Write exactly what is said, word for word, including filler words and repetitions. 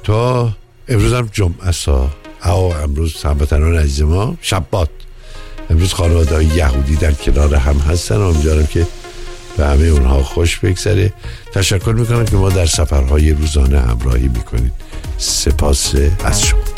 تا امروز هم جمعه سا او امروز هموطنان عزیز ما شبات، امروز خانواده های یهودی در کنار هم هستن و امیدوارم که به همه اونها خوش بگذره. تشکر میکنم که ما در سفرهای روزانه همراهی میکنید. سپاس از شما.